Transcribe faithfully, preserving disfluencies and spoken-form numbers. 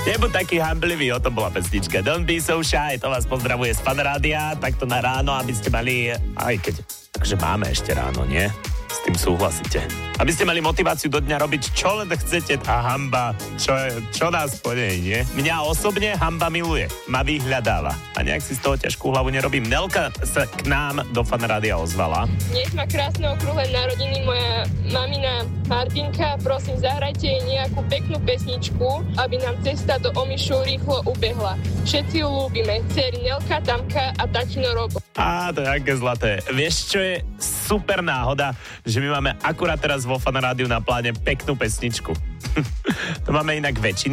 Nebuď taký hamblivý, o tom bola pesnička. Don't be so shy, to vás pozdravuje z Fanrádia, takto na ráno, aby ste mali, aj keď, takže máme ešte ráno, nie? S tým súhlasíte. Aby ste mali motiváciu do dňa robiť, čo len chcete, tá hamba, čo, čo nás podeje, nie? Mňa osobne hamba miluje, ma vyhľadáva. A nejak si z toho ťažkú hlavu nerobím. Nelka sa k nám do Fanrádia ozvala. Dnes má krásne okrúhle narodiny moja mamina Martinka. Prosím, zahrajte jej nejakú peknú pesničku, aby nám cesta do Omišu rýchlo ubehla. Všetci ju ľúbime. Dcery Nelka, Tamka a tatino Robo. Á, to je aké zlaté. Vieš, čo je super náhoda, že my máme akurát teraz vo Fanrádiu na pláne peknú pesničku. To máme inak väčšinu